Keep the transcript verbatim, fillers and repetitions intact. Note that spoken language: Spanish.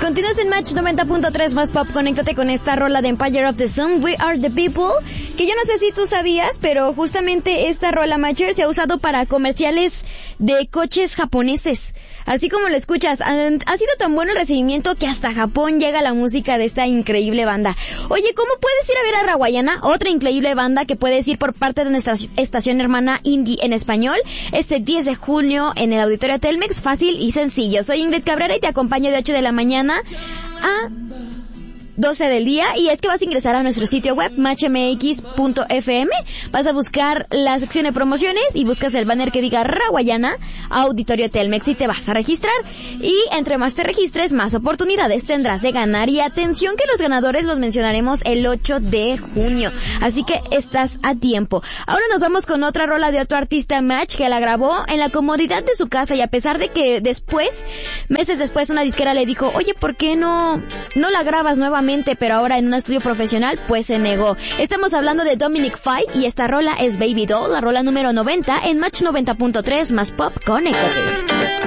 Continúas en Match noventa punto tres más pop. Conéctate con esta rola de Empire of the Sun, We Are the People, que yo no sé si tú sabías, pero justamente esta rola, Matcher, se ha usado para comerciales de coches japoneses. Así como lo escuchas, ha sido tan bueno el recibimiento que hasta Japón llega la música de esta increíble banda. Oye, ¿cómo puedes ir a ver a Rawayana? Otra increíble banda que puedes ir por parte de nuestra estación hermana Indie en español, este diez de junio en el Auditorio Telmex. Fácil y sencillo. Soy Ingrid Cabrera y te acompaño de ocho de la mañana a doce del día, y es que vas a ingresar a nuestro sitio web match m x punto f m, vas a buscar la sección de promociones y buscas el banner que diga Rawayana Auditorio Telmex y te vas a registrar, y entre más te registres, más oportunidades tendrás de ganar. Y atención que los ganadores los mencionaremos el ocho de junio, así que estás a tiempo. Ahora nos vamos con otra rola de otro artista, Match, que la grabó en la comodidad de su casa, y a pesar de que después, meses después, una disquera le dijo, oye, ¿por qué no, no la grabas nuevamente? Pero ahora en un estudio profesional, pues se negó. Estamos hablando de Dominic Fike y esta rola es Baby Doll, la rola número noventa en Match noventa punto tres más pop. Conéctate.